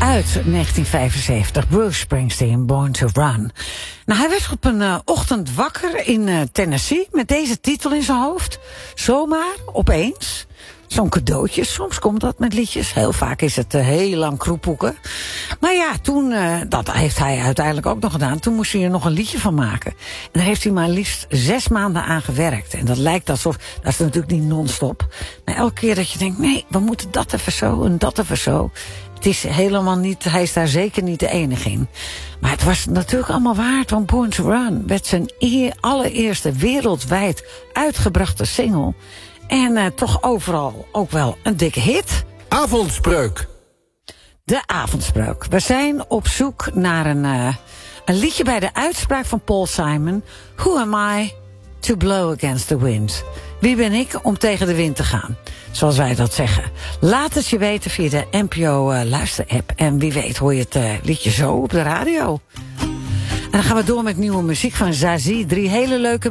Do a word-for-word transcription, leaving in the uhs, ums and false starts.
uit negentien vijfenzeventig. Bruce Springsteen, Born to Run. Nou, hij werd op een uh, ochtend wakker in uh, Tennessee met deze titel in zijn hoofd. Zomaar, opeens. Zo'n cadeautje, soms komt dat met liedjes. Heel vaak is het uh, heel lang kroephoeken. Maar ja, toen, uh, dat heeft hij uiteindelijk ook nog gedaan. Toen moest hij er nog een liedje van maken. En daar heeft hij maar liefst zes maanden aan gewerkt. En dat lijkt alsof, dat is natuurlijk niet non-stop. Maar elke keer dat je denkt, nee, we moeten dat even zo en dat even zo. Het is helemaal niet, hij is daar zeker niet de enige in. Maar het was natuurlijk allemaal waard, want Born to Run werd zijn eer, allereerste wereldwijd uitgebrachte single. En uh, toch overal ook wel een dikke hit. Avondspreuk. De avondspreuk. We zijn op zoek naar een, uh, een liedje bij de uitspraak van Paul Simon. Who am I to blow against the wind? Wie ben ik om tegen de wind te gaan? Zoals wij dat zeggen. Laat het je weten via de N P O uh, luisterapp. En wie weet hoor je het uh, liedje zo op de radio. En dan gaan we door met nieuwe muziek van Zazie. Drie hele leuke